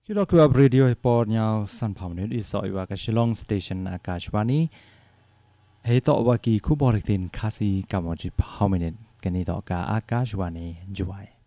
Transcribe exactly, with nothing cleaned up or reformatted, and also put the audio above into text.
ที่เราคือรีดิโอปอร์ยาวสันพาวนิดอิสอยว่ากับชิลองสเตชันอากาศวานีเฮตอวากีคูบอริตินคาซีกามอจิพาวมินิดกันนี้ต่อกับอากาศวานีจวย